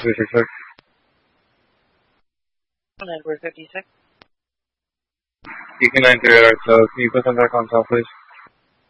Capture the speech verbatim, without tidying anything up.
three six six. Edward fifty-six. D K nine three eight, so can you put them back on top, please?